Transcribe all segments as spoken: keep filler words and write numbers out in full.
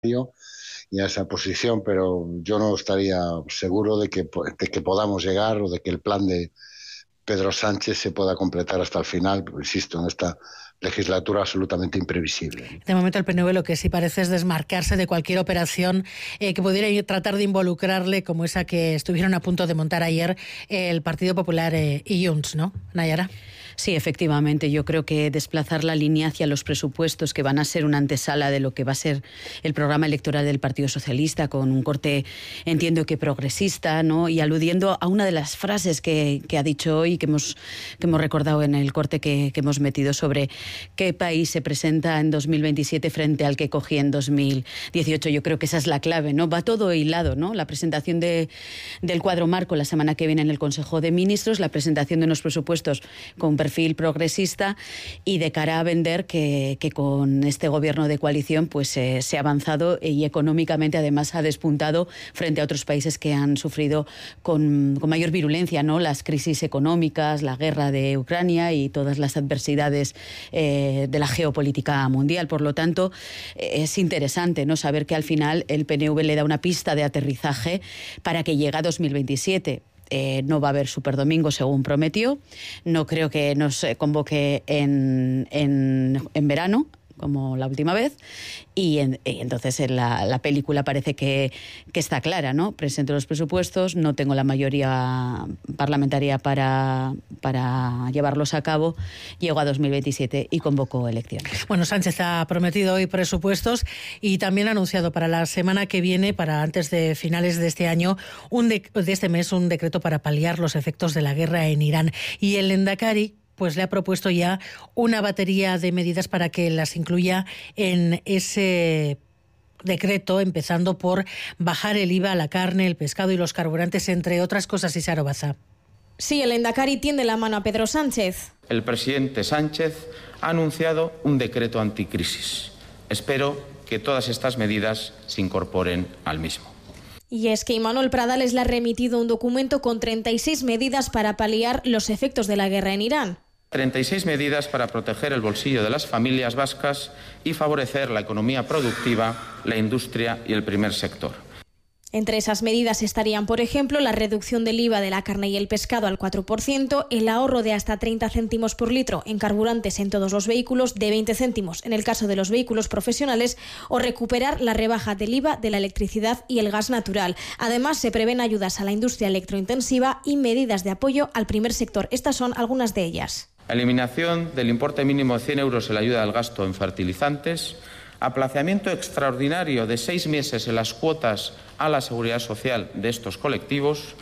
y a esa posición, pero yo no estaría seguro de que, de que podamos llegar o de que el plan de Pedro Sánchez se pueda completar hasta el final, pero insisto, en esta legislatura absolutamente imprevisible. De momento el P N V lo que sí parece es desmarcarse de cualquier operación eh, que pudiera tratar de involucrarle, como esa que estuvieron a punto de montar ayer el Partido Popular eh, y Junts, ¿no, Nayara? Sí, efectivamente. Yo creo que desplazar la línea hacia los presupuestos, que van a ser una antesala de lo que va a ser el programa electoral del Partido Socialista, con un corte, entiendo que progresista, ¿no? Y aludiendo a una de las frases que, que ha dicho hoy, que hemos, que hemos recordado en el corte que, que hemos metido sobre qué país se presenta en dos mil veintisiete frente al que cogía en dos mil dieciocho. Yo creo que esa es la clave, ¿no? Va todo hilado, ¿no? La presentación de, del cuadro marco la semana que viene en el Consejo de Ministros, la presentación de unos presupuestos con perfil progresista y de cara a vender que, que con este gobierno de coalición pues eh, se ha avanzado y económicamente además ha despuntado frente a otros países que han sufrido con, con mayor virulencia, ¿no? Las crisis económicas, la guerra de Ucrania y todas las adversidades eh, de la geopolítica mundial. Por lo tanto, eh, es interesante, ¿no? Saber que al final el P N V le da una pista de aterrizaje para que llegue a dos mil veintisiete. Eh, no va a haber superdomingo según prometió. No creo que nos convoque en, en, en verano, como la última vez, y, en, y entonces en la, la película parece que, que está clara, ¿no? Presento los presupuestos, no tengo la mayoría parlamentaria para, para llevarlos a cabo, llego a dos mil veintisiete y convoco elecciones. Bueno, Sánchez ha prometido hoy presupuestos y también ha anunciado para la semana que viene, para antes de finales de este año, un de, de este mes, un decreto para paliar los efectos de la guerra en Irán. Y el Lehendakari pues le ha propuesto ya una batería de medidas para que las incluya en ese decreto, empezando por bajar el I V A a la carne, el pescado y los carburantes, entre otras cosas. Isar Obaza. Sí, el Lehendakari tiende la mano a Pedro Sánchez. El presidente Sánchez ha anunciado un decreto anticrisis. Espero que todas estas medidas se incorporen al mismo. Y es que Imanol Pradales le ha remitido un documento con treinta y seis medidas para paliar los efectos de la guerra en Irán. treinta y seis medidas para proteger el bolsillo de las familias vascas y favorecer la economía productiva, la industria y el primer sector. Entre esas medidas estarían, por ejemplo, la reducción del I V A de la carne y el pescado al cuatro por ciento, el ahorro de hasta treinta céntimos por litro en carburantes en todos los vehículos, de veinte céntimos en el caso de los vehículos profesionales, o recuperar la rebaja del I V A de la electricidad y el gas natural. Además, se prevén ayudas a la industria electrointensiva y medidas de apoyo al primer sector. Estas son algunas de ellas. Eliminación del importe mínimo de cien euros en la ayuda al gasto en fertilizantes, aplazamiento extraordinario de seis meses en las cuotas a la seguridad social de estos colectivos.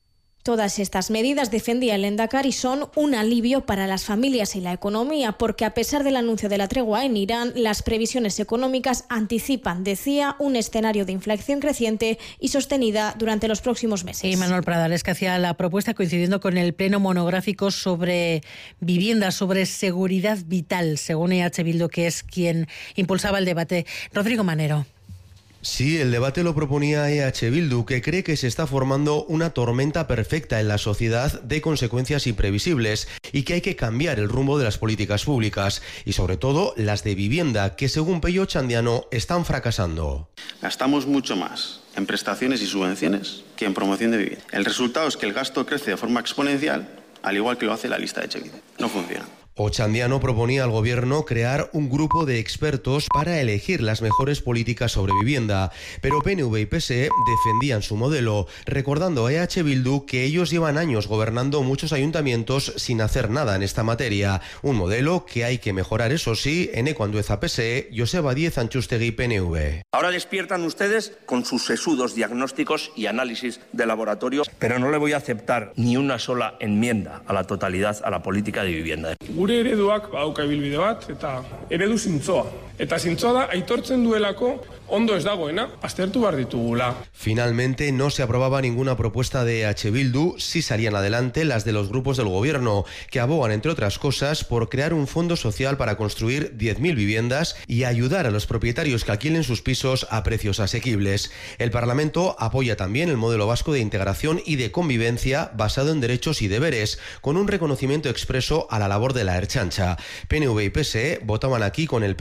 Todas estas medidas, defendía el Lehendakari, son un alivio para las familias y la economía, porque a pesar del anuncio de la tregua en Irán, las previsiones económicas anticipan, decía, un escenario de inflación creciente y sostenida durante los próximos meses. Y Manuel Pradales, que hacía la propuesta coincidiendo con el pleno monográfico sobre vivienda, sobre seguridad vital, según E H Bildu, que es quien impulsaba el debate. Rodrigo Manero. Sí, el debate lo proponía E H Bildu, que cree que se está formando una tormenta perfecta en la sociedad de consecuencias imprevisibles y que hay que cambiar el rumbo de las políticas públicas y sobre todo las de vivienda, que según Pello Chandiano están fracasando. Gastamos mucho más en prestaciones y subvenciones que en promoción de vivienda. El resultado es que el gasto crece de forma exponencial, al igual que lo hace la lista de Echevide. No funciona. Ochandiano proponía al gobierno crear un grupo de expertos para elegir las mejores políticas sobre vivienda, pero P N V y P S E defendían su modelo, recordando a E H Bildu que ellos llevan años gobernando muchos ayuntamientos sin hacer nada en esta materia, un modelo que hay que mejorar, eso sí, Eneko Andueza P S E, Joseba Díez Antxustegi P N V. Ahora despiertan ustedes con sus sesudos diagnósticos y análisis de laboratorio, pero no le voy a aceptar ni una sola enmienda a la totalidad a la política de vivienda. Gure ereduak badauka ibilbide bat eta eredu zintzoa. Eta zintzoa da aitortzen duelako ondo ez dagoena, aztertu behar ditugula. Finalmente no se aprobaba ninguna propuesta de E H Bildu, sí salían adelante las de los grupos del gobierno, que abogan, entre otras cosas, por crear un fondo social para construir diez mil viviendas y ayudar a los propietarios que alquilen sus pisos a precios asequibles. El Parlamento apoya también el modelo vasco de integración y de convivencia basado en derechos y deberes, con un reconocimiento expreso a la labor de la Ertzaintza. P N V y P S E votaban aquí con el P P,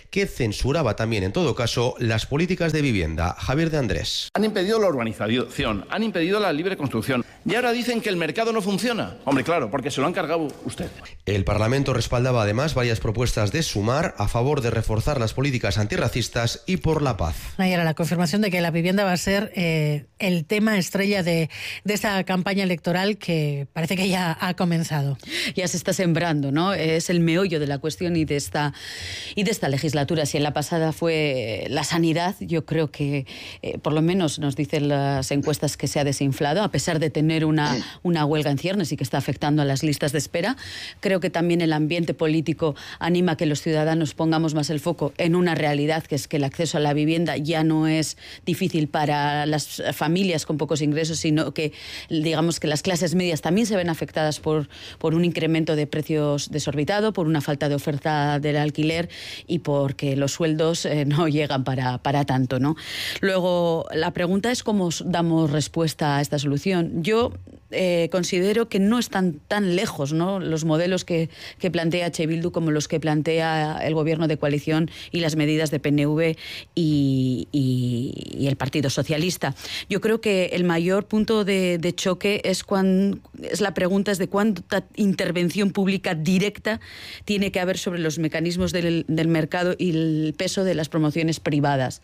que censuraba también, en todo caso, las políticas de vivienda. Javier de Andrés. Han impedido la urbanización, han impedido la libre construcción y ahora dicen que el mercado no funciona. Hombre, claro, porque se lo han cargado usted. El Parlamento respaldaba además varias propuestas de Sumar a favor de reforzar las políticas antirracistas y por la paz. Ayer la confirmación de que la vivienda va a ser eh, el tema estrella de, de esta campaña electoral que parece que ya ha comenzado. Ya se está sembrando, ¿no? Es el meollo de la cuestión y de esta y de esta legislatura. Si en la pasada fue la sanidad, yo creo que eh, por lo menos nos dicen las encuestas que se ha desinflado, a pesar de tener una, una huelga en ciernes y que está afectando a las listas de espera. Creo que también el ambiente político anima a que los ciudadanos pongamos más el foco en una realidad, que es que el acceso a la vivienda ya no es difícil para las familias con pocos ingresos, sino que digamos que las clases medias también se ven afectadas por, por un incremento de precios desorbitado, por una falta de oferta del alquiler y porque los sueldos eh, no llegan para, para tanto, ¿no? Luego, la pregunta es cómo damos respuesta a esta solución. Yo eh, considero que no están tan lejos, ¿no?, los modelos que, que plantea H. Bildu como los que plantea el gobierno de coalición y las medidas de P N V y, y, y el Partido Socialista. Yo creo que el mayor punto de, de choque es, cuando, es la pregunta es de cuánta intervención pública directa tiene que haber sobre los mecanismos del, del mercado y el peso de las promociones privadas.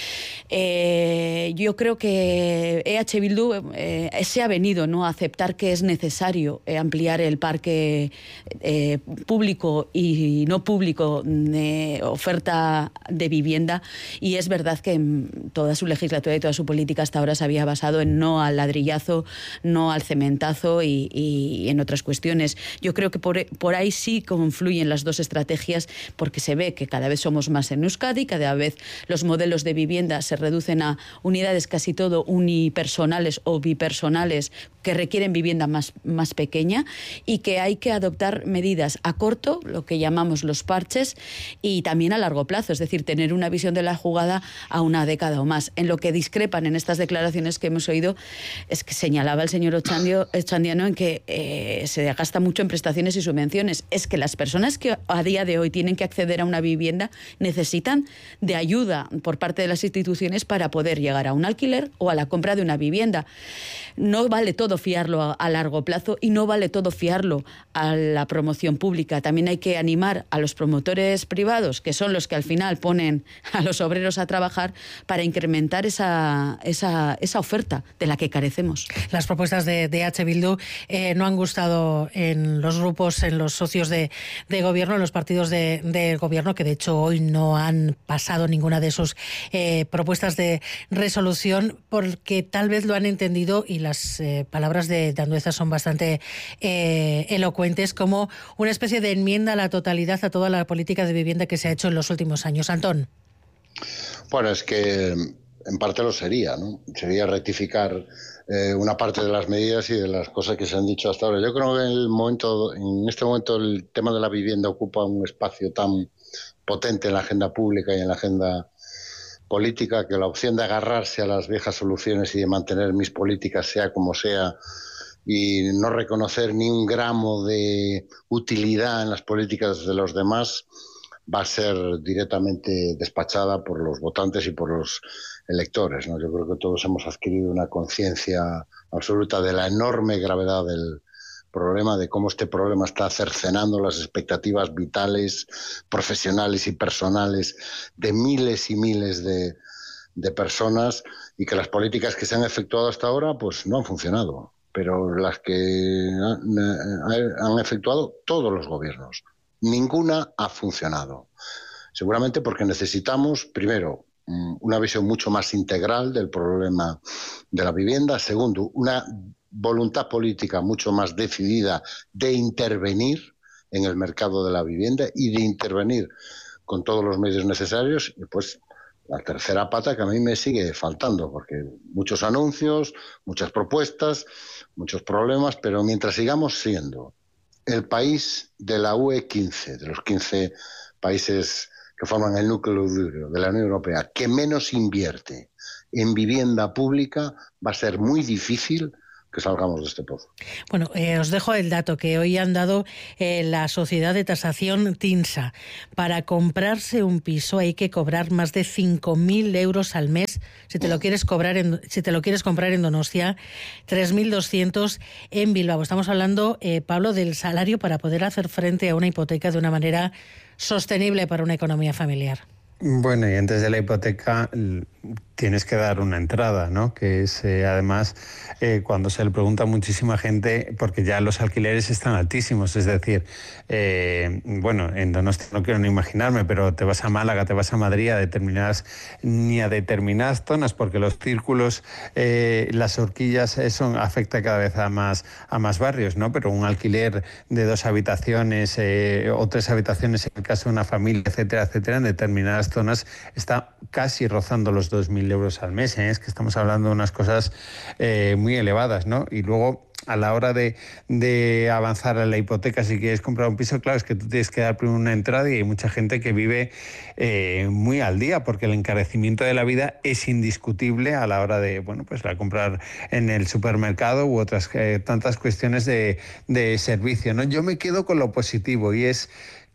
Eh, yo creo que E H Bildu eh, se ha venido, ¿no?, a aceptar que es necesario eh, ampliar el parque eh, público y no público de oferta de vivienda, y es verdad que en toda su legislatura y toda su política hasta ahora se había basado en no al ladrillazo, no al cementazo y, y en otras cuestiones. Yo creo que por, por ahí sí confluyen las dos estrategias, porque se ve que cada vez somos más en Euskadi, cada vez los modelos de vivienda se reducen a unidades casi todo unipersonales o bipersonales que requieren vivienda más, más pequeña, y que hay que adoptar medidas a corto, lo que llamamos los parches, y también a largo plazo, es decir, tener una visión de la jugada a una década o más. En lo que discrepan en estas declaraciones que hemos oído es que señalaba el señor Ochandiano en que eh, se gasta mucho en prestaciones y subvenciones. Es que las personas que a día de hoy tienen que acceder a una vivienda necesitan de ayuda por parte de las instituciones para poder llegar a un alquiler o a la compra de una vivienda. No vale todo fiarlo a, a largo plazo y no vale todo fiarlo a la promoción pública. También hay que animar a los promotores privados, que son los que al final ponen a los obreros a trabajar, para incrementar esa, esa, esa oferta de la que carecemos. Las propuestas de, de H. Bildu eh, no han gustado en los grupos, en los socios de, de gobierno, en los partidos de, de gobierno, que de hecho hoy no han pasado ninguna de sus eh, propuestas de resolución, porque tal vez lo han entendido, y las eh, palabras de, de Andueza son bastante eh, elocuentes, como una especie de enmienda a la totalidad a toda la política de vivienda que se ha hecho en los últimos años. Antón. Bueno, es que en parte lo sería, ¿no? Sería rectificar eh, una parte de las medidas y de las cosas que se han dicho hasta ahora. Yo creo que en, el momento, en este momento el tema de la vivienda ocupa un espacio tan potente en la agenda pública y en la agenda política, que la opción de agarrarse a las viejas soluciones y de mantener mis políticas sea como sea y no reconocer ni un gramo de utilidad en las políticas de los demás va a ser directamente despachada por los votantes y por los electores, ¿no? Yo creo que todos hemos adquirido una conciencia absoluta de la enorme gravedad del problema, de cómo este problema está cercenando las expectativas vitales, profesionales y personales de miles y miles de, de personas, y que las políticas que se han efectuado hasta ahora pues no han funcionado, pero las que han, han efectuado todos los gobiernos, ninguna ha funcionado. Seguramente porque necesitamos, primero, una visión mucho más integral del problema de la vivienda. Segundo, una voluntad política mucho más decidida de intervenir en el mercado de la vivienda y de intervenir con todos los medios necesarios. Y pues la tercera pata, que a mí me sigue faltando, porque muchos anuncios, muchas propuestas, muchos problemas, pero mientras sigamos siendo el país de la U E quince, de los quince países que forman el núcleo duro de la Unión Europea, que menos invierte en vivienda pública, va a ser muy difícil que salgamos de este pozo. Bueno, eh, os dejo el dato que hoy han dado eh, la sociedad de tasación TINSA. Para comprarse un piso hay que cobrar más de cinco mil euros al mes si te lo quieres cobrar en, si te lo quieres comprar en Donostia, tres mil doscientos en Bilbao. Estamos hablando, eh, Pablo, del salario para poder hacer frente a una hipoteca de una manera sostenible para una economía familiar. Bueno, y antes de la hipoteca tienes que dar una entrada, ¿no? Que es, eh, además, eh, cuando se le pregunta a muchísima gente, porque ya los alquileres están altísimos, es decir, eh, bueno, en Donostia no quiero ni imaginarme, pero te vas a Málaga, te vas a Madrid, a determinadas, ni a determinadas zonas, porque los círculos, eh, las horquillas, eso afecta cada vez a más, a más barrios, ¿no? Pero un alquiler de dos habitaciones eh, o tres habitaciones en el caso de una familia, etcétera, etcétera, en determinadas zonas está casi rozando los dos mil euros al mes, ¿eh? Es que estamos hablando de unas cosas eh, muy elevadas, ¿no? Y luego, a la hora de, de avanzar a la hipoteca, si quieres comprar un piso, claro, es que tú tienes que dar primero una entrada y hay mucha gente que vive eh, muy al día, porque el encarecimiento de la vida es indiscutible a la hora de, bueno, pues la comprar en el supermercado u otras eh, tantas cuestiones de, de servicio, ¿no? Yo me quedo con lo positivo y es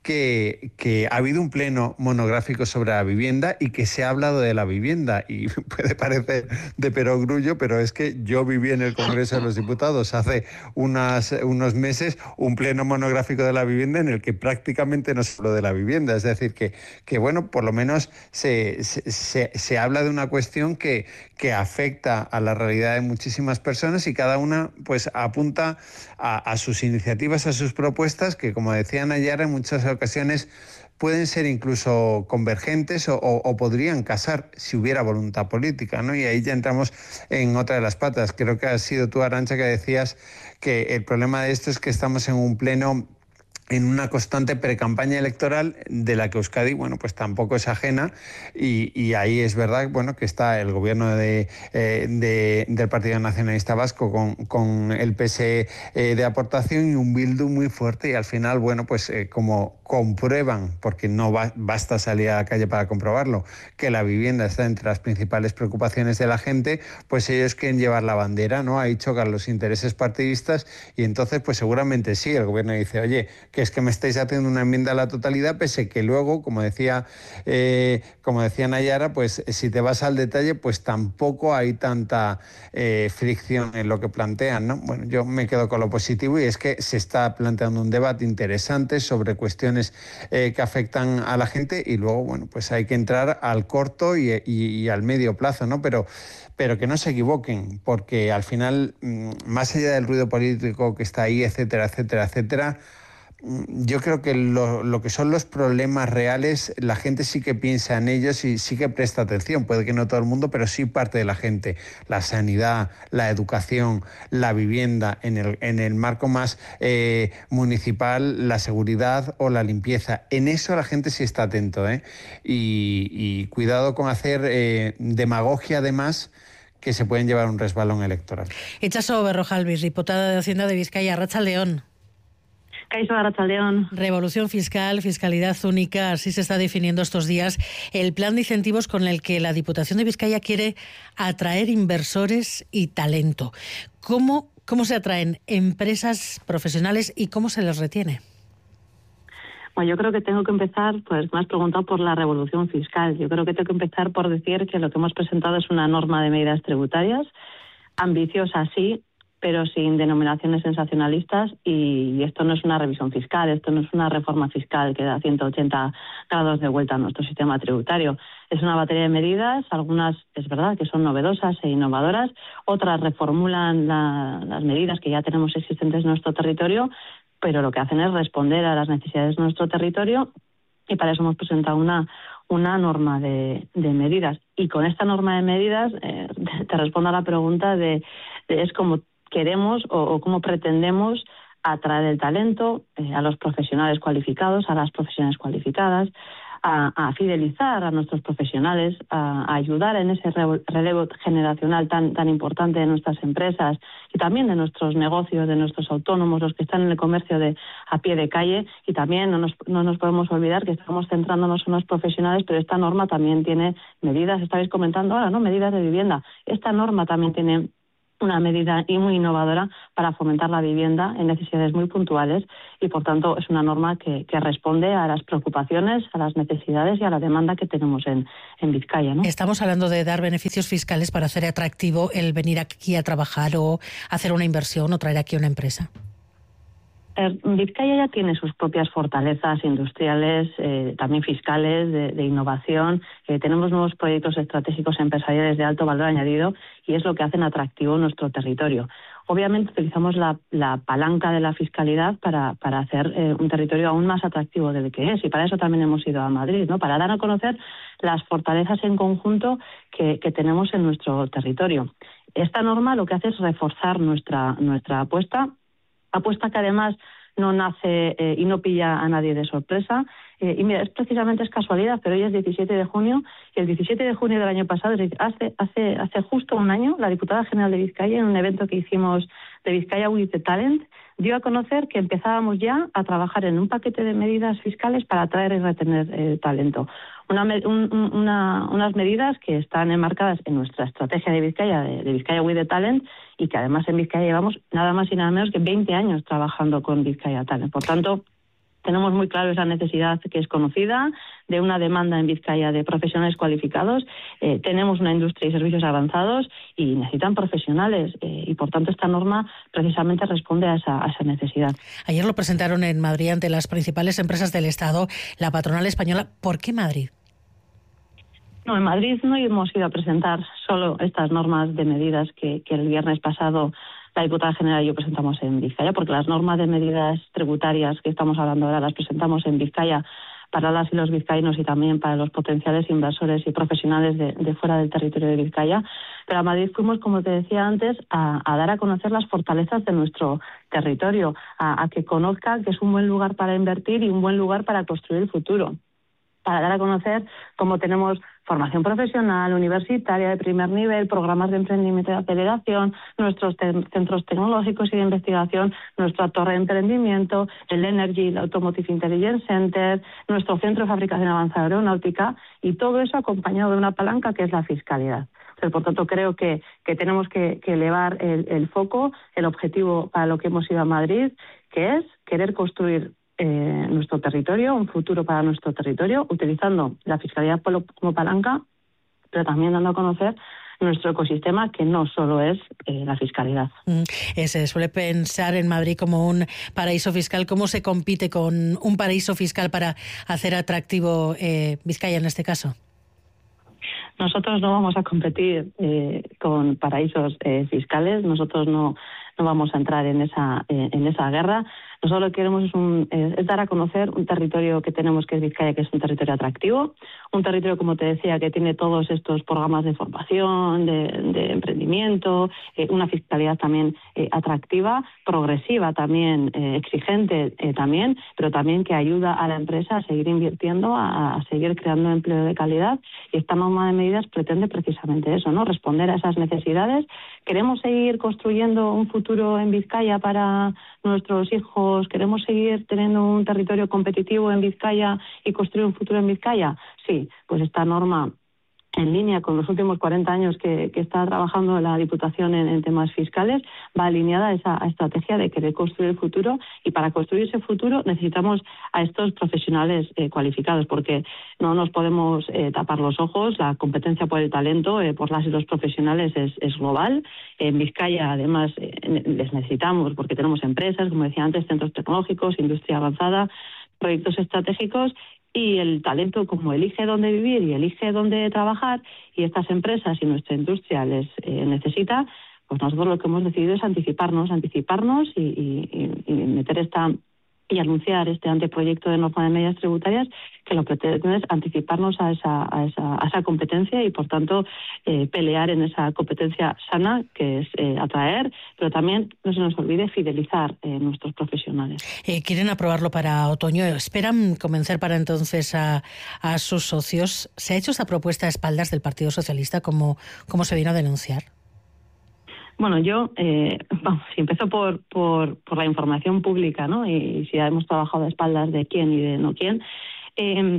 Que, que ha habido un pleno monográfico sobre la vivienda y que se ha hablado de la vivienda, y puede parecer de perogrullo, pero es que yo viví en el Congreso de los Diputados hace unas, unos meses un pleno monográfico de la vivienda en el que prácticamente no se habló de la vivienda, es decir, que, que bueno, por lo menos se, se, se, se habla de una cuestión que, que afecta a la realidad de muchísimas personas y cada una pues apunta a, a sus iniciativas, a sus propuestas, que como decía Nayara, en muchas ocasiones pueden ser incluso convergentes o, o, o podrían casar si hubiera voluntad política, ¿no? Y ahí ya entramos en otra de las patas. Creo que has sido tú, Arantxa, que decías que el problema de esto es que estamos en un pleno, en una constante precampaña electoral de la que Euskadi, bueno, pues tampoco es ajena y, y ahí es verdad, bueno, que está el gobierno de, eh, de, del Partido Nacionalista Vasco con, con el P S E eh, de aportación y un Bildu muy fuerte y al final, bueno, pues eh, como comprueban, porque no va, basta salir a la calle para comprobarlo, que la vivienda está entre las principales preocupaciones de la gente, pues ellos quieren llevar la bandera, ¿no? Ahí chocan los intereses partidistas y entonces pues seguramente sí, el gobierno dice, oye, que es que me estáis haciendo una enmienda a la totalidad, pese que luego, como decía, eh, como decía Nayara, pues si te vas al detalle, pues tampoco hay tanta eh, fricción en lo que plantean, ¿no? Bueno, yo me quedo con lo positivo y es que se está planteando un debate interesante sobre cuestiones eh, que afectan a la gente y luego, bueno, pues hay que entrar al corto y, y, y al medio plazo, ¿no? Pero pero que no se equivoquen, porque al final, más allá del ruido político que está ahí, etcétera, etcétera, etcétera, yo creo que lo, lo que son los problemas reales, la gente sí que piensa en ellos y sí que presta atención. Puede que no todo el mundo, pero sí parte de la gente. La sanidad, la educación, la vivienda, en el, en el marco más eh, municipal, la seguridad o la limpieza. En eso la gente sí está atento, ¿eh? Y, y cuidado con hacer eh, demagogia, además, que se pueden llevar un resbalón electoral. Itxaso Berrojalbiz, diputada de Hacienda de Vizcaya. Arratsaldeon. Caixo, Arratsaldeon. Revolución fiscal, fiscalidad única, así se está definiendo estos días el plan de incentivos con el que la Diputación de Vizcaya quiere atraer inversores y talento. ¿Cómo, cómo se atraen empresas profesionales y cómo se les retiene? Bueno, yo creo que tengo que empezar, pues me has preguntado por la revolución fiscal. Yo creo que tengo que empezar por decir que lo que hemos presentado es una norma de medidas tributarias, ambiciosa sí, pero sin denominaciones sensacionalistas, y esto no es una revisión fiscal, esto no es una reforma fiscal que da ciento ochenta grados de vuelta a nuestro sistema tributario. Es una batería de medidas, algunas es verdad que son novedosas e innovadoras, otras reformulan la, las medidas que ya tenemos existentes en nuestro territorio, pero lo que hacen es responder a las necesidades de nuestro territorio, y para eso hemos presentado una, una norma de, de medidas. Y con esta norma de medidas eh, te respondo a la pregunta de, de es como queremos o, o cómo pretendemos atraer el talento, eh, a los profesionales cualificados, a las profesiones cualificadas, a, a fidelizar a nuestros profesionales, a, a ayudar en ese relevo generacional tan, tan importante de nuestras empresas y también de nuestros negocios, de nuestros autónomos, los que están en el comercio de a pie de calle. Y también no nos, no nos podemos olvidar que estamos centrándonos en los profesionales, pero esta norma también tiene medidas, estabais comentando ahora, ¿no? Medidas de vivienda. Esta norma también tiene una medida y muy innovadora para fomentar la vivienda en necesidades muy puntuales y, por tanto, es una norma que, que responde a las preocupaciones, a las necesidades y a la demanda que tenemos en, en Vizcaya, ¿no? Estamos hablando de dar beneficios fiscales para hacer atractivo el venir aquí a trabajar o hacer una inversión o traer aquí una empresa. Vizcaya ya tiene sus propias fortalezas industriales, eh, también fiscales, de, de innovación. Eh, tenemos nuevos proyectos estratégicos empresariales de alto valor añadido y es lo que hacen atractivo nuestro territorio. Obviamente utilizamos la, la palanca de la fiscalidad para, para hacer eh, un territorio aún más atractivo del que es, y para eso también hemos ido a Madrid, ¿no? Para dar a conocer las fortalezas en conjunto que, que tenemos en nuestro territorio. Esta norma lo que hace es reforzar nuestra, nuestra apuesta. Apuesta que además no nace eh, y no pilla a nadie de sorpresa. Eh, y mira, es precisamente es casualidad, pero hoy es diecisiete de junio y el diecisiete de junio del año pasado, es decir, hace, hace, hace justo un año, la diputada general de Vizcaya, en un evento que hicimos de Vizcaya with the Talent, dio a conocer que empezábamos ya a trabajar en un paquete de medidas fiscales para atraer y retener eh, talento. Una, un, una, unas medidas que están enmarcadas en nuestra estrategia de Vizcaya, de, de Vizcaya with the Talent, y que además en Vizcaya llevamos nada más y nada menos que veinte años trabajando con Vizcaya Talent. Por tanto, tenemos muy claro esa necesidad que es conocida, de una demanda en Vizcaya de profesionales cualificados. Eh, tenemos una industria y servicios avanzados y necesitan profesionales. Eh, y por tanto esta norma precisamente responde a esa, a esa necesidad. Ayer lo presentaron en Madrid ante las principales empresas del Estado, la patronal española. ¿Por qué Madrid? No, en Madrid no hemos ido a presentar solo estas normas de medidas que, que el viernes pasado la diputada general y yo presentamos en Vizcaya, porque las normas de medidas tributarias que estamos hablando ahora las presentamos en Vizcaya para las y los vizcaínos y también para los potenciales inversores y profesionales de, de fuera del territorio de Vizcaya. Pero a Madrid fuimos, como te decía antes, a, a dar a conocer las fortalezas de nuestro territorio, a, a que conozca que es un buen lugar para invertir y un buen lugar para construir el futuro, para dar a conocer cómo tenemos formación profesional, universitaria de primer nivel, programas de emprendimiento y aceleración, nuestros te centros tecnológicos y de investigación, nuestra torre de emprendimiento, el Energy, el Automotive Intelligence Center, nuestro centro de fabricación avanzada aeronáutica, y todo eso acompañado de una palanca que es la fiscalidad. Pero, por tanto, creo que, que tenemos que, que elevar el, el foco, el objetivo para lo que hemos ido a Madrid, que es querer construir Eh, nuestro territorio, un futuro para nuestro territorio, utilizando la fiscalidad como palanca, pero también dando a conocer nuestro ecosistema, que no solo es eh, la fiscalidad. Mm, eh, se suele pensar en Madrid como un paraíso fiscal. ¿Cómo se compite con un paraíso fiscal para hacer atractivo eh, Vizcaya en este caso? Nosotros no vamos a competir eh, con paraísos eh, fiscales. Nosotros no, no vamos a entrar en esa, eh, en esa guerra. Nosotros lo que queremos es, un, eh, es dar a conocer un territorio que tenemos, que es Vizcaya, que es un territorio atractivo, un territorio, como te decía, que tiene todos estos programas de formación, de, de emprendimiento, eh, una fiscalidad también eh, atractiva, progresiva también, eh, exigente eh, también, pero también que ayuda a la empresa a seguir invirtiendo, a, a seguir creando empleo de calidad, y esta norma de medidas pretende precisamente eso, ¿no? Responder a esas necesidades. Queremos seguir construyendo un futuro en Vizcaya para nuestros hijos. ¿Queremos seguir teniendo un territorio competitivo en Vizcaya y construir un futuro en Vizcaya? Sí, pues esta norma, en línea con los últimos cuarenta años que, que está trabajando la Diputación en, en temas fiscales, va alineada a esa estrategia de querer construir el futuro, y para construir ese futuro necesitamos a estos profesionales eh, cualificados, porque no nos podemos eh, tapar los ojos. La competencia por el talento, eh, por las y los profesionales es, es global. En Vizcaya, además, eh, les necesitamos porque tenemos empresas, como decía antes, centros tecnológicos, industria avanzada, proyectos estratégicos, y el talento, como elige dónde vivir y elige dónde trabajar, y estas empresas y nuestra industria les eh, necesita, pues nosotros lo que hemos decidido es anticiparnos, anticiparnos y, y, y meter esta y anunciar este anteproyecto de norma de medidas tributarias, que lo que pretende es anticiparnos a esa, a esa, a esa competencia y, por tanto, eh, pelear en esa competencia sana, que es eh, atraer, pero también, no se nos olvide, fidelizar eh, nuestros profesionales. Eh, quieren aprobarlo para otoño. ¿Esperan convencer para entonces a, a sus socios? ¿Se ha hecho esta propuesta a espaldas del Partido Socialista, como, como se vino a denunciar? Bueno, yo, eh, vamos, si empiezo por, por, por la información pública, ¿no? Y, y si hemos trabajado a espaldas de quién y de no quién. Eh,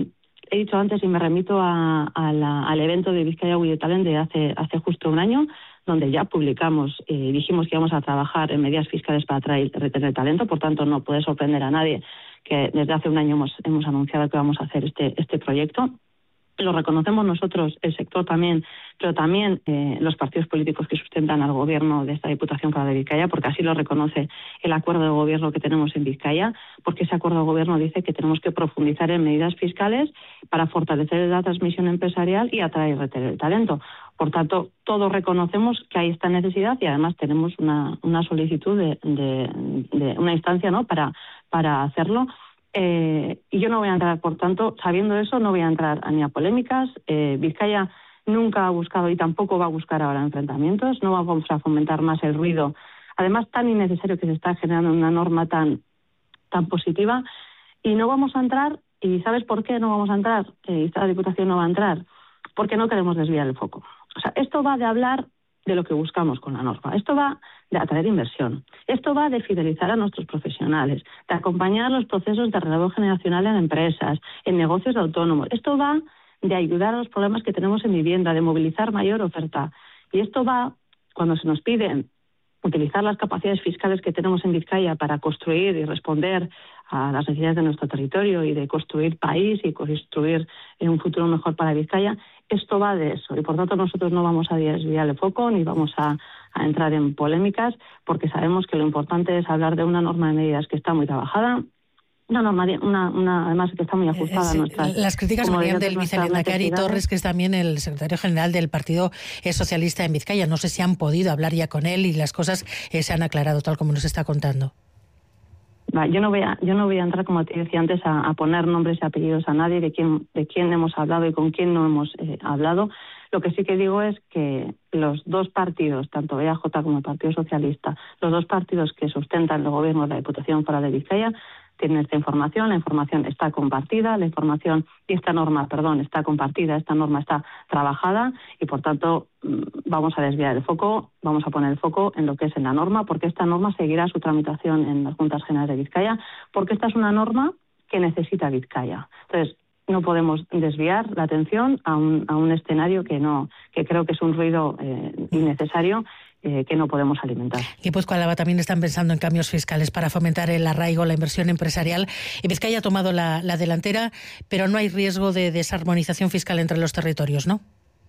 he dicho antes y me remito a, a la, al evento de Vizcaya We the Talent de hace, hace justo un año, donde ya publicamos y eh, dijimos que íbamos a trabajar en medidas fiscales para atraer y retener talento. Por tanto, no puede sorprender a nadie que desde hace un año hemos, hemos anunciado que vamos a hacer este, este proyecto. Lo reconocemos nosotros, el sector también, pero también eh, los partidos políticos que sustentan al gobierno de esta Diputación Foral de Vizcaya, porque así lo reconoce el acuerdo de gobierno que tenemos en Vizcaya, porque ese acuerdo de gobierno dice que tenemos que profundizar en medidas fiscales para fortalecer la transmisión empresarial y atraer y retener el talento. Por tanto, todos reconocemos que hay esta necesidad y además tenemos una, una solicitud de, de, de una instancia, ¿no?, para, para hacerlo. Eh, y yo no voy a entrar, por tanto, sabiendo eso, no voy a entrar ni a polémicas. Eh, Vizcaya nunca ha buscado y tampoco va a buscar ahora enfrentamientos, no vamos a fomentar más el ruido, además tan innecesario que se está generando una norma tan, tan positiva, y no vamos a entrar. ¿Y sabes por qué no vamos a entrar? Eh, esta Diputación no va a entrar, porque no queremos desviar el foco. O sea, esto va de hablar de lo que buscamos con la norma. Esto va de atraer inversión. Esto va de fidelizar a nuestros profesionales, de acompañar los procesos de relevo generacional en empresas, en negocios de autónomos. Esto va de ayudar a los problemas que tenemos en vivienda, de movilizar mayor oferta. Y esto va, cuando se nos pide utilizar las capacidades fiscales que tenemos en Vizcaya para construir y responder a las necesidades de nuestro territorio y de construir país y construir un futuro mejor para Vizcaya, esto va de eso. Y por tanto nosotros no vamos a desviar el foco ni vamos a, a entrar en polémicas, porque sabemos que lo importante es hablar de una norma de medidas que está muy trabajada, una norma, una, una, además que está muy ajustada eh, sí, a nuestras... Las críticas venían del vicelehendakari Torres, que es también el secretario general del Partido Socialista en Vizcaya. No sé si han podido hablar ya con él y las cosas eh, se han aclarado tal como nos está contando. Yo no voy a, yo no voy a entrar, como te decía antes, a, a poner nombres y apellidos a nadie de quién, de quién hemos hablado y con quién no hemos eh, hablado. Lo que sí que digo es que los dos partidos, tanto E A J como el Partido Socialista, los dos partidos que sustentan el gobierno de la Diputación Foral de Vizcaya, tienen esta información, la información está compartida, la información y esta norma, perdón, está compartida, esta norma está trabajada y por tanto vamos a desviar el foco, vamos a poner el foco en lo que es en la norma, porque esta norma seguirá su tramitación en las Juntas Generales de Vizcaya, porque esta es una norma que necesita Vizcaya. Entonces, no podemos desviar la atención a un, a un escenario que no, que creo que es un ruido eh, innecesario, Eh, que no podemos alimentar. Y pues Álava también están pensando en cambios fiscales para fomentar el arraigo, la inversión empresarial. Y Vizcaya ha tomado la, la delantera, pero no hay riesgo de desarmonización fiscal entre los territorios, ¿no?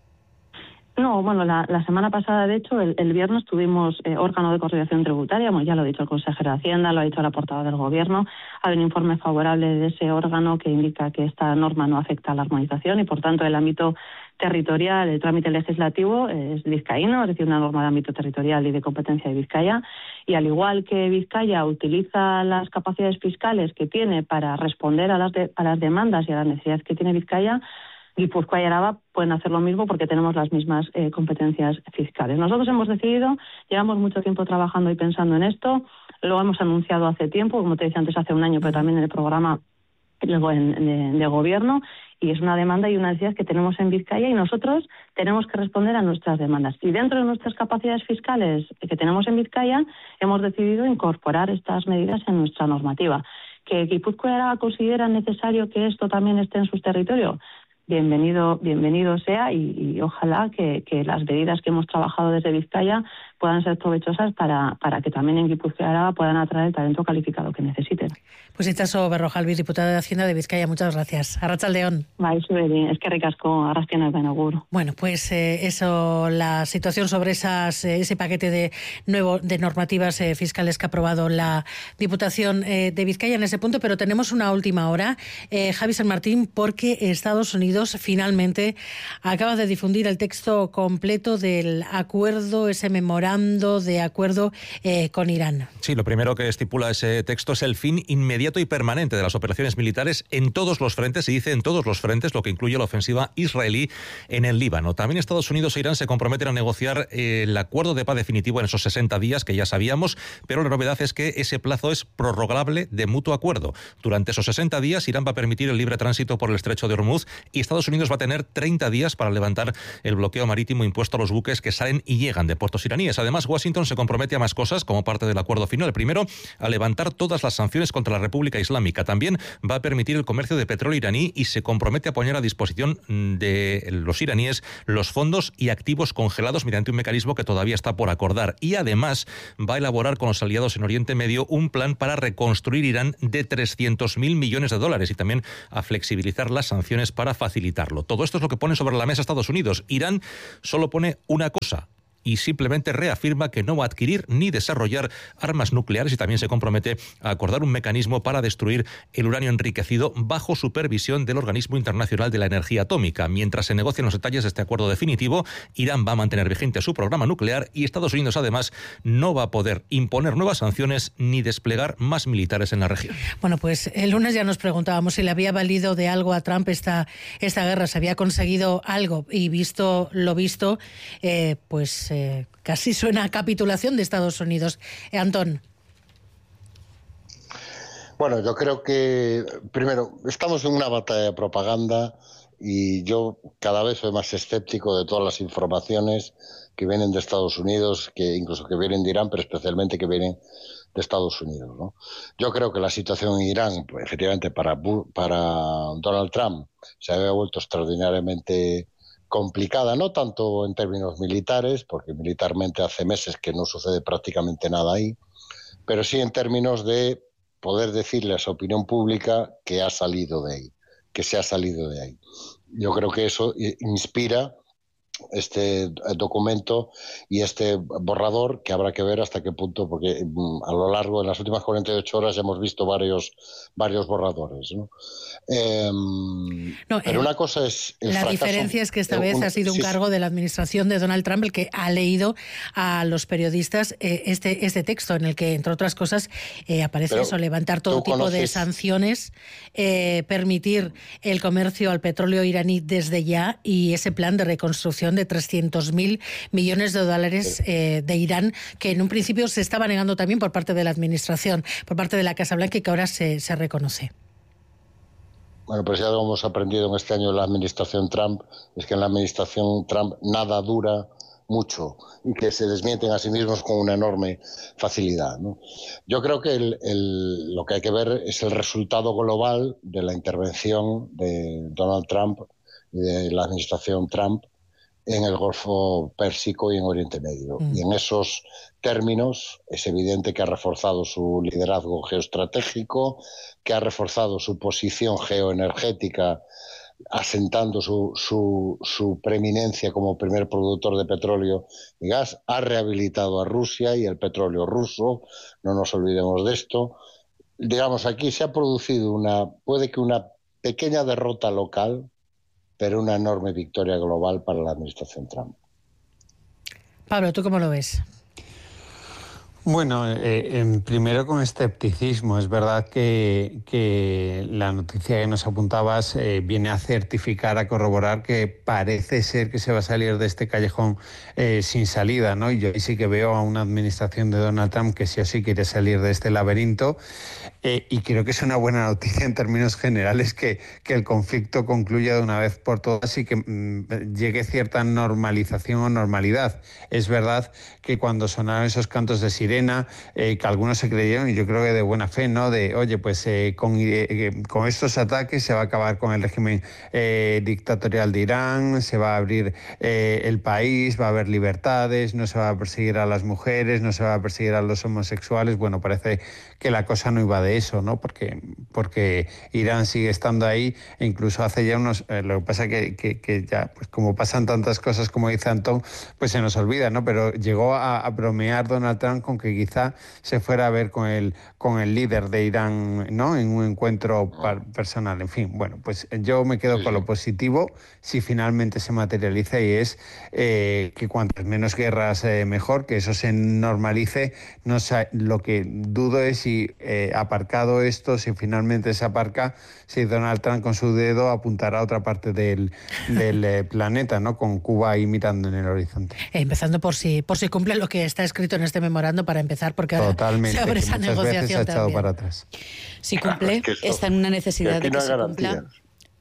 No, bueno, la, la semana pasada, de hecho, el, el viernes tuvimos eh, órgano de coordinación tributaria, bueno, ya lo ha dicho el consejero de Hacienda, lo ha dicho la portavoz del Gobierno, hay un informe favorable de ese órgano que indica que esta norma no afecta a la armonización y, por tanto, el ámbito territorial, el trámite legislativo es vizcaíno, es decir, una norma de ámbito territorial y de competencia de Vizcaya, y al igual que Vizcaya utiliza las capacidades fiscales que tiene para responder a las, de, a las demandas y a las necesidades que tiene Vizcaya, Guipúzcoa y Araba pueden hacer lo mismo porque tenemos las mismas eh, competencias fiscales. Nosotros hemos decidido, llevamos mucho tiempo trabajando y pensando en esto, lo hemos anunciado hace tiempo, como te decía antes, hace un año, pero también en el programa de, de, de gobierno, y es una demanda y una necesidad que tenemos en Vizcaya y nosotros tenemos que responder a nuestras demandas. Y dentro de nuestras capacidades fiscales que tenemos en Vizcaya, hemos decidido incorporar estas medidas en nuestra normativa. ¿Que Guipúzcoa y Araba consideran necesario que esto también esté en sus territorios? Bienvenido, bienvenido sea y, y ojalá que, que las medidas que hemos trabajado desde Vizcaya puedan ser provechosas para, para que también en Guipúzcoa y Araba puedan atraer el talento calificado que necesiten. Pues Itxaso Berrojalbiz, diputada de Hacienda de Vizcaya, muchas gracias. Arratsaldeon. Bai, zuri, eskerrik asko, arrastian ben agur. Bueno, pues eh, eso, la situación sobre esas, eh, ese paquete de nuevo de normativas eh, fiscales que ha aprobado la Diputación eh, de Vizcaya en ese punto, pero tenemos una última hora, eh, Javi San Martín, porque Estados Unidos finalmente acaba de difundir el texto completo del acuerdo, ese memorando de acuerdo eh, con Irán. Sí, lo primero que estipula ese texto es el fin inmediato y permanente de las operaciones militares en todos los frentes, se dice en todos los frentes, lo que incluye la ofensiva israelí en el Líbano. También Estados Unidos e Irán se comprometen a negociar el acuerdo de paz definitivo en esos sesenta días que ya sabíamos, pero la novedad es que ese plazo es prorrogable de mutuo acuerdo. Durante esos sesenta días, Irán va a permitir el libre tránsito por el estrecho de Hormuz y Estados Unidos va a tener treinta días para levantar el bloqueo marítimo impuesto a los buques que salen y llegan de puertos iraníes. Además, Washington se compromete a más cosas como parte del acuerdo final. Primero, a levantar todas las sanciones contra la República Islámica. También va a permitir el comercio de petróleo iraní y se compromete a poner a disposición de los iraníes los fondos y activos congelados mediante un mecanismo que todavía está por acordar. Y además va a elaborar con los aliados en Oriente Medio un plan para reconstruir Irán de trescientos mil millones de dólares y también a flexibilizar las sanciones para facilitarlo. Todo esto es lo que pone sobre la mesa Estados Unidos. Irán solo pone una cosa y simplemente reafirma que no va a adquirir ni desarrollar armas nucleares y también se compromete a acordar un mecanismo para destruir el uranio enriquecido bajo supervisión del Organismo Internacional de la Energía Atómica. Mientras se negocian los detalles de este acuerdo definitivo, Irán va a mantener vigente su programa nuclear y Estados Unidos, además, no va a poder imponer nuevas sanciones ni desplegar más militares en la región. Bueno, pues el lunes ya nos preguntábamos si le había valido de algo a Trump esta, esta guerra, se había conseguido algo y visto lo visto, eh, pues Eh, casi suena a capitulación de Estados Unidos. Eh, Antón. Bueno, yo creo que, primero, estamos en una batalla de propaganda y yo cada vez soy más escéptico de todas las informaciones que vienen de Estados Unidos, que incluso que vienen de Irán, pero especialmente que vienen de Estados Unidos, ¿no? Yo creo que la situación en Irán, pues, efectivamente, para, para Donald Trump se había vuelto extraordinariamente complicada, no tanto en términos militares, porque militarmente hace meses que no sucede prácticamente nada ahí, pero sí en términos de poder decirle a su opinión pública que ha salido de ahí, que se ha salido de ahí. Yo creo que eso inspira este documento y este borrador, que habrá que ver hasta qué punto, porque a lo largo de las últimas cuarenta y ocho horas hemos visto varios varios borradores, ¿no? Eh, no pero eh, una cosa es el la fracaso, diferencia es que esta un, vez ha sido un sí, cargo de la administración de Donald Trump el que ha leído a los periodistas eh, este este texto en el que, entre otras cosas, eh, aparece eso, levantar todo tipo conoces... de sanciones, eh, permitir el comercio al petróleo iraní desde ya y ese plan de reconstrucción de trescientos mil millones de dólares eh, de Irán, que en un principio se estaba negando también por parte de la administración, por parte de la Casa Blanca, y que ahora se, se reconoce. Bueno, pues ya lo hemos aprendido en este año en la administración Trump, es que en la administración Trump nada dura mucho y que se desmienten a sí mismos con una enorme facilidad, ¿no? Yo creo que el, el, lo que hay que ver es el resultado global de la intervención de Donald Trump y de la administración Trump en el Golfo Pérsico y en Oriente Medio. Mm. Y en esos términos es evidente que ha reforzado su liderazgo geoestratégico, que ha reforzado su posición geoenergética, asentando su, su, su preeminencia como primer productor de petróleo y gas, ha rehabilitado a Rusia y el petróleo ruso, no nos olvidemos de esto. Digamos, aquí se ha producido una, puede que una pequeña derrota local, pero una enorme victoria global para la administración Trump. Pablo, ¿tú cómo lo ves? Bueno, eh, en primero con escepticismo. Es verdad que, que la noticia que nos apuntabas eh, viene a certificar, a corroborar que parece ser que se va a salir de este callejón eh, sin salida, ¿no? Y yo ahí sí que veo a una administración de Donald Trump que sí o sí quiere salir de este laberinto eh, y creo que es una buena noticia en términos generales que, que el conflicto concluya de una vez por todas y que mm, llegue cierta normalización o normalidad. Es verdad que cuando sonaron esos cantos de sirena, Eh, que algunos se creyeron, y yo creo que de buena fe, ¿no? De, oye, pues eh, con, eh, con estos ataques se va a acabar con el régimen eh, dictatorial de Irán, se va a abrir eh, el país, va a haber libertades, no se va a perseguir a las mujeres, no se va a perseguir a los homosexuales. Bueno, parece que la cosa no iba de eso, ¿no? Porque, porque Irán sigue estando ahí, e incluso hace ya unos... Eh, lo que pasa que, que, que ya, pues como pasan tantas cosas, como dice Antón, pues se nos olvida, ¿no? Pero llegó a, a bromear Donald Trump con que quizá se fuera a ver con el, con el líder de Irán, ¿no? En un encuentro par- personal. En fin, bueno, pues yo me quedo con lo positivo, si finalmente se materializa, y es eh, que cuantas menos guerras eh, mejor, que eso se normalice. No sa- lo que dudo es si eh, aparcado esto, si finalmente se aparca, si Donald Trump con su dedo apuntará a otra parte del, del eh, planeta, ¿no? Con Cuba ahí mirando en el horizonte. Eh, empezando por si por si cumple lo que está escrito en este memorando, para empezar, porque ahora Totalmente, se abre que esa muchas negociación veces ha echado también. para atrás. Si cumple, Es que esto- está en una necesidad que aquí de que no hay se cumpla. garantías.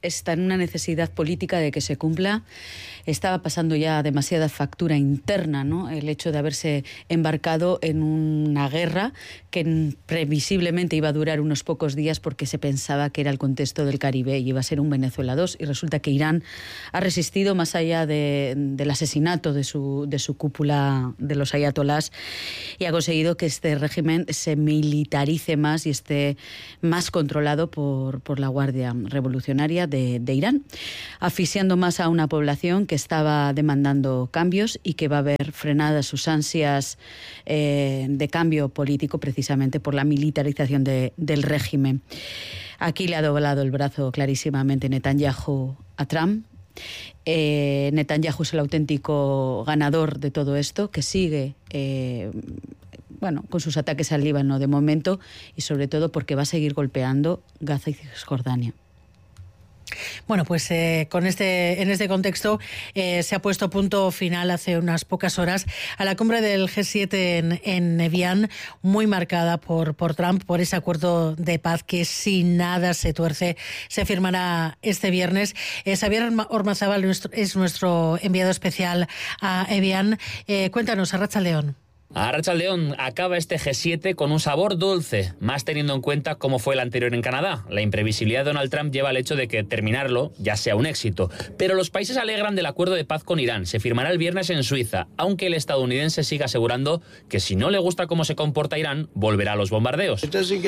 está en una necesidad política de que se cumpla. Estaba pasando ya demasiada factura interna, ¿no? El hecho de haberse embarcado en una guerra que previsiblemente iba a durar unos pocos días porque se pensaba que era el contexto del Caribe y iba a ser un Venezuela dos, y resulta que Irán ha resistido más allá de, del asesinato de su, de su cúpula de los ayatolás, y ha conseguido que este régimen se militarice más y esté más controlado por, por la Guardia Revolucionaria de, de Irán, asfixiando más a una población que estaba demandando cambios y que va a ver frenadas sus ansias eh, de cambio político precisamente por la militarización de, del régimen. Aquí le ha doblado el brazo clarísimamente Netanyahu a Trump. Eh, Netanyahu es el auténtico ganador de todo esto, que sigue eh, bueno, con sus ataques al Líbano de momento, y sobre todo porque va a seguir golpeando Gaza y Cisjordania. Bueno, pues eh, con este, en este contexto eh, se ha puesto punto final hace unas pocas horas a la cumbre del G siete en, en Evian, muy marcada por, por Trump, por ese acuerdo de paz que si nada se tuerce se firmará este viernes. Eh, Xavier Ormazábal es nuestro enviado especial a Evian. Eh, cuéntanos, Arratsaldeon. Arratsaldeon, acaba este G siete con un sabor dulce, más teniendo en cuenta cómo fue el anterior en Canadá. La imprevisibilidad de Donald Trump lleva al hecho de que terminarlo ya sea un éxito. Pero los países alegran del acuerdo de paz con Irán. Se firmará el viernes en Suiza, aunque el estadounidense siga asegurando que si no le gusta cómo se comporta Irán, volverá a los bombardeos.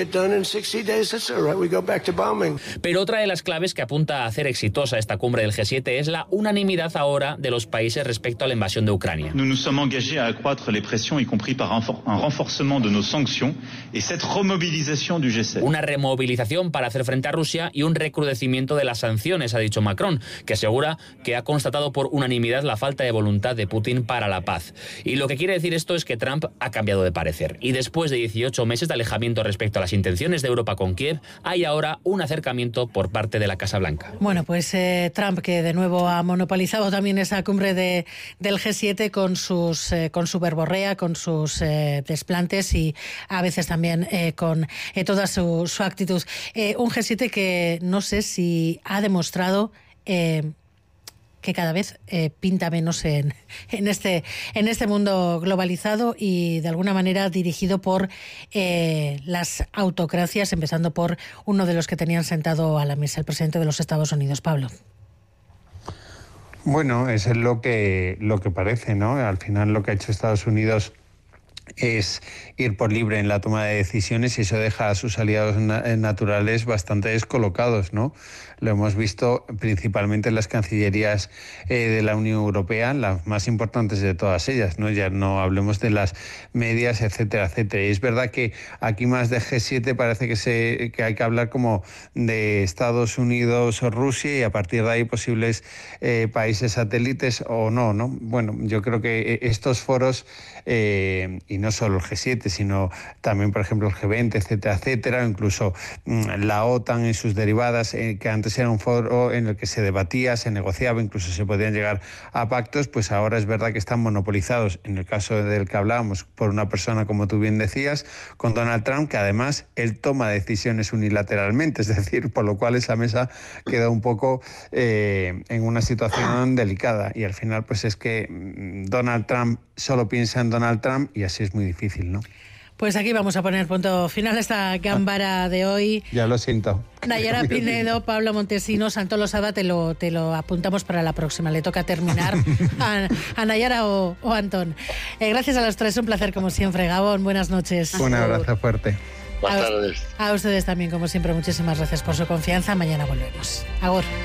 Pero otra de las claves que apunta a hacer exitosa esta cumbre del G siete es la unanimidad ahora de los países respecto a la invasión de Ucrania. Nous nous sommes engagés à accroître les pressions, y compris par un renforcement de nos sanctions et cette remobilisation du G siete. Una removilización para hacer frente a Rusia y un recrudecimiento de las sanciones, ha dicho Macron, que asegura que ha constatado por unanimidad la falta de voluntad de Putin para la paz. Y lo que quiere decir esto es que Trump ha cambiado de parecer. Y después de dieciocho meses de alejamiento respecto a las intenciones de Europa con Kiev, hay ahora un acercamiento por parte de la Casa Blanca. Bueno, pues eh, Trump, que de nuevo ha monopolizado también esa cumbre de, del G siete con, sus, eh, con su verborrea, con sus eh, desplantes y a veces también eh, con eh, toda su, su actitud. Eh, un G siete que no sé si ha demostrado eh, que cada vez eh, pinta menos en, en, este, en este mundo globalizado y de alguna manera dirigido por eh, las autocracias, empezando por uno de los que tenían sentado a la mesa, el presidente de los Estados Unidos, Pablo. Bueno, eso es lo que, lo que parece, ¿no? Al final lo que ha hecho Estados Unidos es ir por libre en la toma de decisiones y eso deja a sus aliados naturales bastante descolocados, ¿no? Lo hemos visto principalmente en las cancillerías eh, de la Unión Europea, las más importantes de todas ellas, ¿no? Ya no hablemos de las medias, etcétera, etcétera. Y es verdad que aquí más de G siete parece que, se, que hay que hablar como de Estados Unidos o Rusia y a partir de ahí posibles eh, países satélites o no, ¿no? Bueno, yo creo que estos foros, eh, y no solo el G siete, sino también, por ejemplo, el G veinte, etcétera, etcétera, incluso mmm, la OTAN y sus derivadas, eh, que antes era un foro en el que se debatía, se negociaba, incluso se podían llegar a pactos, pues ahora es verdad que están monopolizados, en el caso del que hablábamos, por una persona, como tú bien decías, con Donald Trump, que además él toma decisiones unilateralmente, es decir, por lo cual esa mesa queda un poco eh, en una situación delicada y al final pues es que Donald Trump solo piensa en Donald Trump y así es muy difícil, ¿no? Pues aquí vamos a poner punto final a esta gambara de hoy. Ya lo siento. Nayara Pinedo, Pablo Montesinos, Antón Losada, te lo, te lo apuntamos para la próxima. Le toca terminar a, a Nayara o, o Antón. Eh, gracias a los tres, un placer como siempre. Gabón, buenas noches. Un abrazo fuerte. Buenas tardes. A ustedes también, como siempre, muchísimas gracias por su confianza. Mañana volvemos. Agur.